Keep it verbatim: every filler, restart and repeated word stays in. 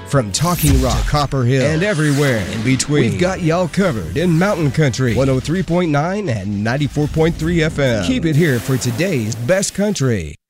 From Talking Rock to Copper Hill and everywhere in between, we've got y'all covered in Mountain Country, one oh three point nine and ninety-four point three F M. Keep it here for today's best country.